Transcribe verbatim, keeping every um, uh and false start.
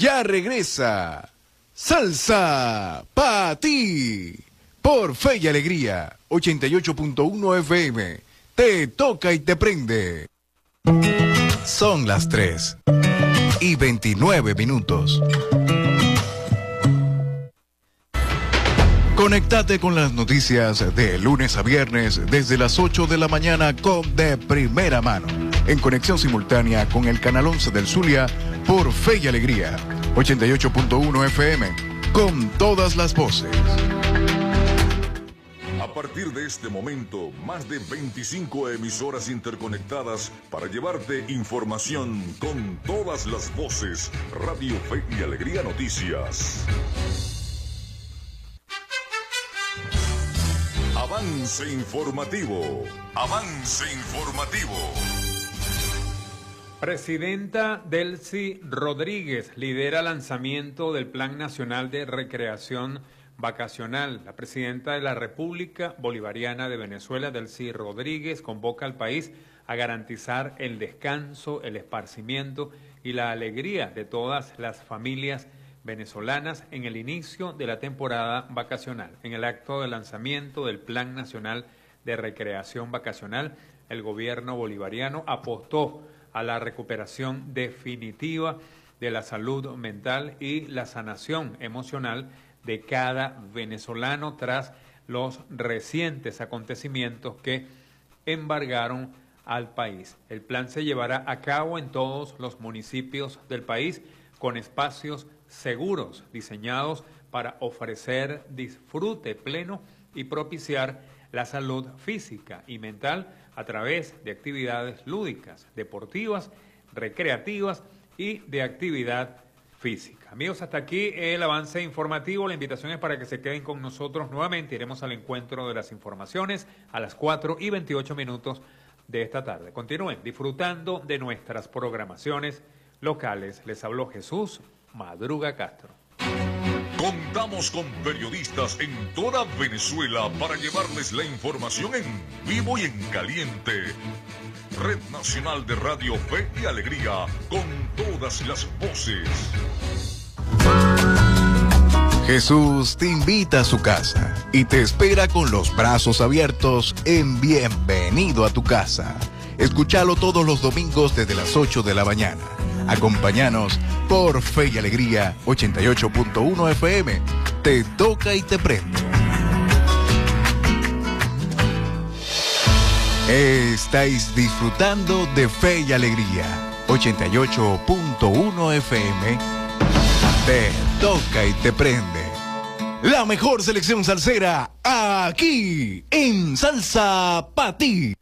Ya regresa Salsa Pa' Ti por Fe y Alegría ochenta y ocho punto uno F M. Te toca y te prende. Son las tres y veintinueve minutos. Conectate con las noticias de lunes a viernes desde las ocho de la mañana con De Primera Mano, en conexión simultánea con el canal once del Zulia por Fe y Alegría ochenta y ocho punto uno F M, con todas las voces. A partir de este momento, más de veinticinco emisoras interconectadas para llevarte información con todas las voces. Radio Fe y Alegría Noticias. Avance informativo. Avance informativo. Presidenta Delcy Rodríguez lidera lanzamiento del Plan Nacional de Recreación Vacacional. La presidenta de la República Bolivariana de Venezuela, Delcy Rodríguez, convoca al país a garantizar el descanso, el esparcimiento y la alegría de todas las familias venezolanas en el inicio de la temporada vacacional. En el acto de lanzamiento del Plan Nacional de Recreación Vacacional, el gobierno bolivariano apostó a la recuperación definitiva de la salud mental y la sanación emocional de cada venezolano tras los recientes acontecimientos que embargaron al país. El plan se llevará a cabo en todos los municipios del país con espacios seguros diseñados para ofrecer disfrute pleno y propiciar la salud física y mental a través de actividades lúdicas, deportivas, recreativas y de actividad física. Amigos, hasta aquí el avance informativo. La invitación es para que se queden con nosotros nuevamente. Iremos al encuentro de las informaciones a las cuatro y veintiocho minutos de esta tarde. Continúen disfrutando de nuestras programaciones locales. Les habló Jesús Madruga Castro. Contamos con periodistas en toda Venezuela para llevarles la información en vivo y en caliente. Red Nacional de Radio Fe y Alegría, con todas las voces. Jesús te invita a su casa y te espera con los brazos abiertos en Bienvenido a tu Casa. Escúchalo todos los domingos desde las ocho de la mañana. Acompáñanos por Fe y Alegría ochenta y ocho punto uno F M. Te toca y te prende. Estáis disfrutando de Fe y Alegría ochenta y ocho punto uno F M. Te toca y te prende. La mejor selección salsera aquí en Salsa Pa' Ti.